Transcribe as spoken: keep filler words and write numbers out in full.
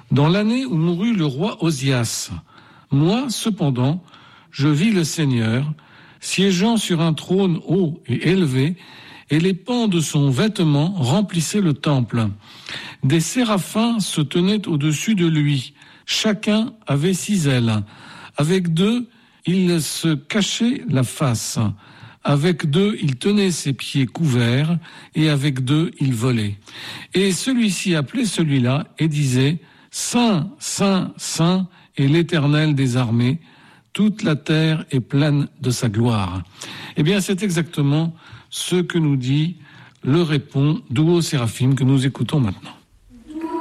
Dans l'année où mourut le roi Osias, moi, cependant, je vis le Seigneur, siégeant sur un trône haut et élevé, et les pans de son vêtement remplissaient le temple. Des séraphins se tenaient au-dessus de lui, chacun avait six ailes. Avec deux, il se cachait la face. Avec deux, il tenait ses pieds couverts, et avec deux, il volait. Et celui-ci appelait celui-là et disait « Saint, Saint, Saint est l'Éternel des armées, toute la terre est pleine de sa gloire. » Eh bien, c'est exactement ce que nous dit le répond Douo Séraphim que nous écoutons maintenant.